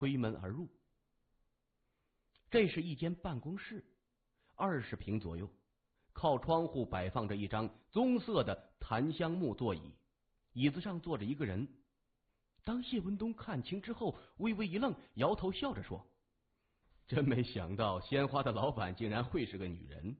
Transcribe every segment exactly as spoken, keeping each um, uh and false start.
推门而入。这是一间办公室，二十平左右，靠窗户摆放着一张棕色的檀香木座椅，椅子上坐着一个人。当谢文东看清之后，微微一愣，摇头笑着说：“真没想到鲜花的老板竟然会是个女人。”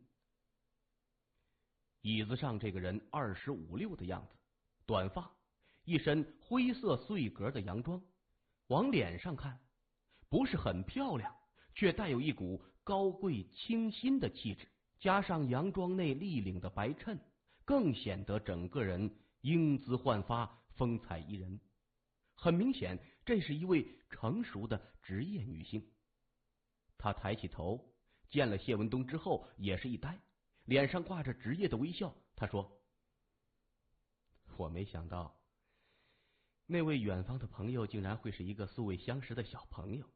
椅子上这个人二十五六的样子，短发，一身灰色碎格的洋装，往脸上看不是很漂亮，却带有一股高贵清新的气质，加上洋装内立领的白衬，更显得整个人英姿焕发，风采宜人。很明显，这是一位成熟的职业女性。她抬起头，见了谢文东之后也是一呆，脸上挂着职业的微笑。她说：“我没想到那位远方的朋友竟然会是一个素未相识的小朋友。”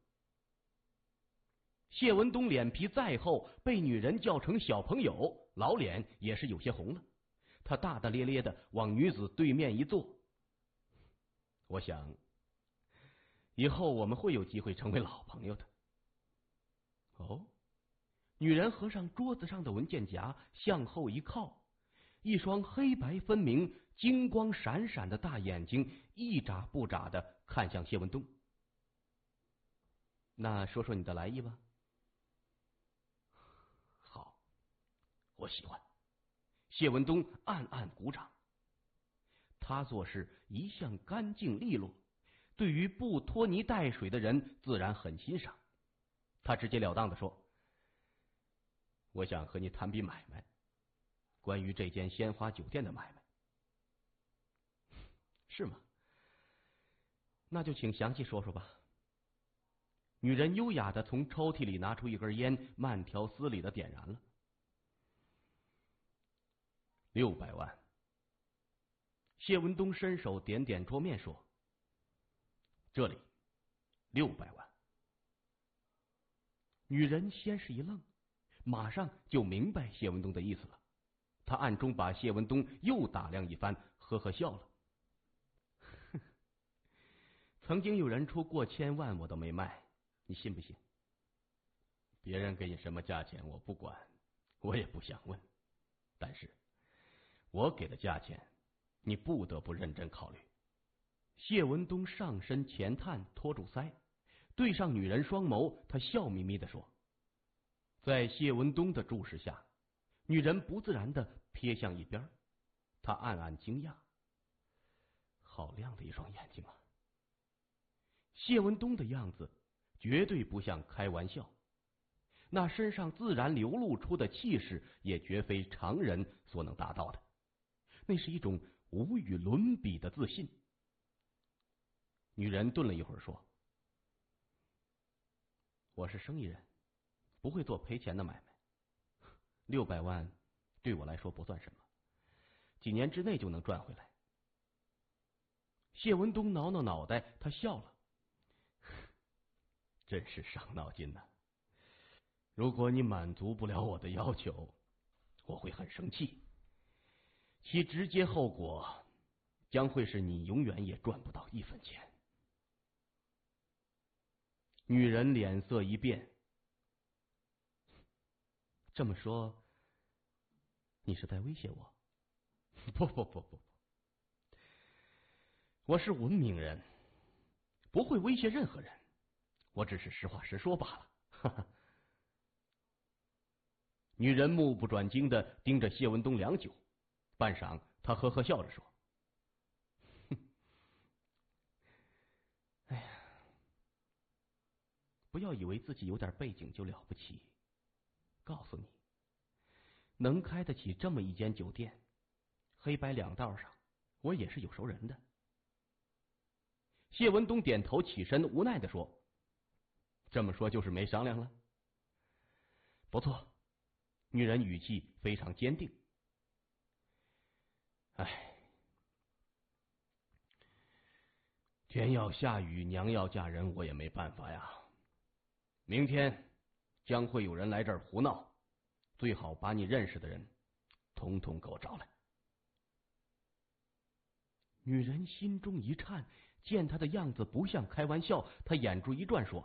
谢文东脸皮再厚，被女人叫成小朋友，老脸也是有些红了。他大大咧咧的往女子对面一坐：“我想以后我们会有机会成为老朋友的。”哦，女人合上桌子上的文件夹，向后一靠，一双黑白分明、金光闪闪的大眼睛一眨不眨的看向谢文东。“那说说你的来意吧。”“好，我喜欢。”谢文东暗暗鼓掌。他做事一向干净利落，对于不拖泥带水的人自然很欣赏。他直截了当的说：“我想和你谈笔买卖，关于这间鲜花酒店的买卖。”“是吗？那就请详细说说吧。”女人优雅的从抽屉里拿出一根烟，慢条斯理的点燃了。六百万。谢文东伸手点点桌面说：“这里，六百万。”女人先是一愣，马上就明白谢文东的意思了。她暗中把谢文东又打量一番，呵呵笑了。呵呵，曾经有人出过千万我都没卖，你信不信？别人给你什么价钱我不管，我也不想问，但是我给的价钱你不得不认真考虑。谢文东上身前探，托住腮，对上女人双眸，他笑眯眯的说。在谢文东的注视下，女人不自然的瞥向一边，她暗暗惊讶，好亮的一双眼睛啊！谢文东的样子绝对不像开玩笑，那身上自然流露出的气势也绝非常人所能达到的，那是一种无与伦比的自信。女人顿了一会儿说：“我是生意人，不会做赔钱的买卖，六百万对我来说不算什么，几年之内就能赚回来。”谢文东挠挠脑袋，他笑了，真是伤脑筋呐！如果你满足不了我的要求，我会很生气，其直接后果将会是你永远也赚不到一分钱。女人脸色一变，这么说，你是在威胁我？不不不不不，我是文明人，不会威胁任何人，我只是实话实说罢了。哈哈。女人目不转睛的盯着谢文东良久，半晌，她呵呵笑着说：“哼，哎呀，不要以为自己有点背景就了不起。告诉你，能开得起这么一间酒店，黑白两道上，我也是有熟人的。”谢文东点头起身，无奈的说：“这么说就是没商量了？”不错。女人语气非常坚定。哎，天要下雨，娘要嫁人，我也没办法呀。明天将会有人来这儿胡闹，最好把你认识的人统统给我找来。女人心中一颤， 见他的样子不像开玩笑，他眼珠一转说：“